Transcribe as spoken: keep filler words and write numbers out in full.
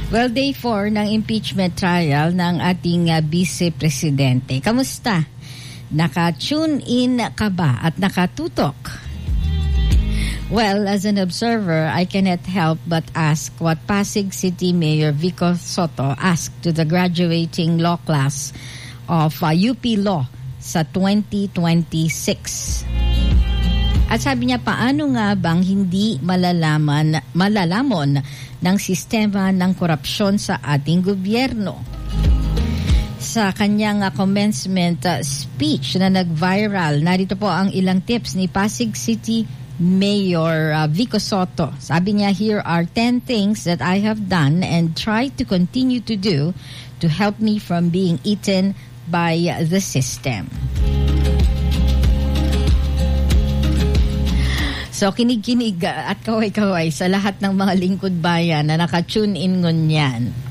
Well, day four ng impeachment trial ng ating uh, Vice Presidente. Kamusta? Naka-tune in ka ba at nakatutok? Well, as an observer, I cannot help but ask what Pasig City Mayor Vico Sotto asked to the graduating law class of uh, U P Law sa twenty twenty-six. At sabi niya, paano nga bang hindi malalaman, malalamon ng sistema ng korupsyon sa ating gobyerno? Sa kanyang uh, commencement uh, speech na nag-viral, narito po ang ilang tips ni Pasig City Mayor uh, Vico Sotto. Sabi niya, here are ten things that I have done and try to continue to do to help me from being eaten by uh, the system. So, kinig-kinig at kaway-kaway sa lahat ng mga lingkod bayan na naka-tune in ngunyan.